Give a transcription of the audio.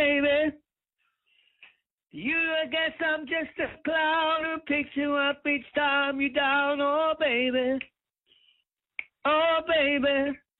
baby. You guess I'm just a clown who picks you up each time you're down, oh baby. Oh baby.